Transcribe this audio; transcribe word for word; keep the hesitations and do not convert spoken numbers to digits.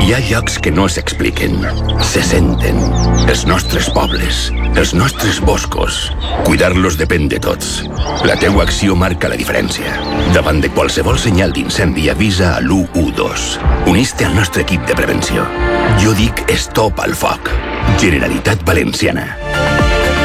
Hi ha llocs que no s'expliquen, se senten. Els nostres pobles, els nostres boscos. Cuidar-los depèn de tots. La teua acció marca la diferència. Davant de qualsevol senyal d'incendi avisa a l'u u dos. Unís-te al nostre equip de prevenció. Jo dic stop al foc. Generalitat Valenciana.